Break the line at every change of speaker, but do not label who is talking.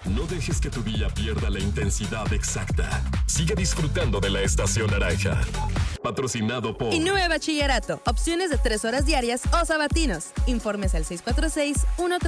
No dejes que tu día pierda la intensidad exacta. Sigue disfrutando de la Estación Naranja. Patrocinado por
Innove Bachillerato. Opciones de 3 horas diarias o sabatinos. Informes al 646-1